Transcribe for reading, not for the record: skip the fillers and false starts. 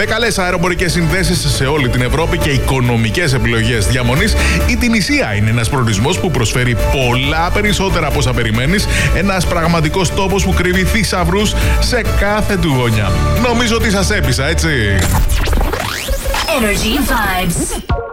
Με καλές αεροπορικές συνδέσεις σε όλη την Ευρώπη και οικονομικές επιλογές διαμονής, η Τινησία είναι ένας προορισμός που προσφέρει πολλά περισσότερα από όσα περιμένεις. Ένας πραγματικός τόπος που κρύβει θησαυρούς σε κάθε του γωνιά. Νομίζω ότι σας έπεισα, έτσι. Energy Vibes.